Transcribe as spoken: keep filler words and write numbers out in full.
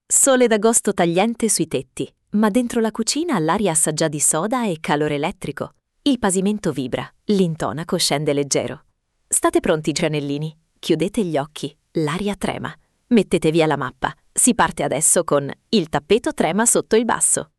Sole d'agosto tagliente sui tetti, ma dentro la cucina l'aria sa già di soda e calore elettrico. Il pavimento vibra, l'intonaco scende leggero. State pronti, gianellini? Chiudete gli occhi, l'aria trema. Mettete via la mappa. Si parte adesso con Il tappeto trema sotto il basso.